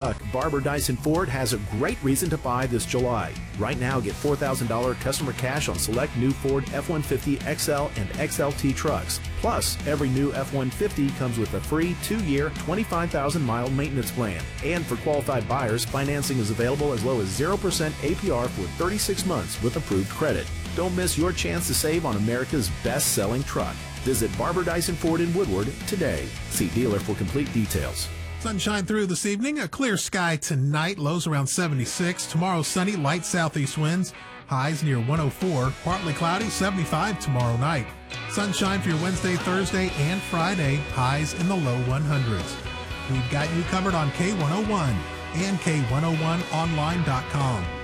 truck, Barber Dyson Ford has a great reason to buy this July. Right now, get $4,000 customer cash on select new Ford F-150 XL and XLT trucks. Plus, every new F-150 comes with a free 2-year, 25,000-mile maintenance plan. And for qualified buyers, financing is available as low as 0% APR for 36 months with approved credit. Don't miss your chance to save on America's best-selling truck. Visit Barber Dyson Ford in Woodward today. See dealer for complete details. Sunshine through this evening. A clear sky tonight. Lows around 76. Tomorrow sunny, light southeast winds. Highs near 104. Partly cloudy, 75 tomorrow night. Sunshine for your Wednesday, Thursday, and Friday. Highs in the low 100s. We've got you covered on K101 and K101online.com.